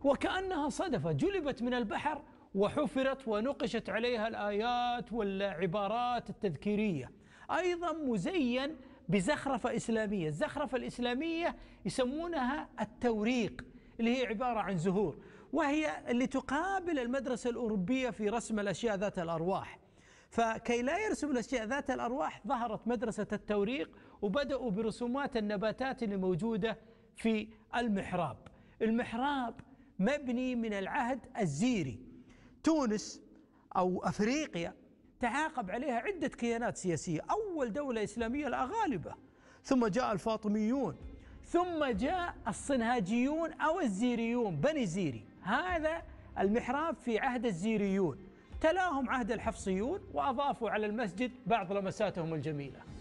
وكأنها صدفة جلبت من البحر وحفرت ونقشت عليها الآيات والعبارات التذكيرية. أيضا مزين بزخرفة إسلامية. الزخرفة الإسلامية يسمونها التوريق، اللي هي عبارة عن زهور، وهي اللي تقابل المدرسة الأوروبية في رسم الأشياء ذات الأرواح. فكي لا يرسم الأشياء ذات الأرواح ظهرت مدرسة التوريق، وبدأوا برسومات النباتات اللي موجودة في المحراب. المحراب مبني من العهد الزيري. تونس أو أفريقيا تعاقب عليها عدة كيانات سياسية. أول دولة إسلامية الأغالبة، ثم جاء الفاطميون، ثم جاء الصنهاجيون أو الزيريون، بني زيري. هذا المحراب في عهد الزيريون، تلاهم عهد الحفصيون، وأضافوا على المسجد بعض لمساتهم الجميلة.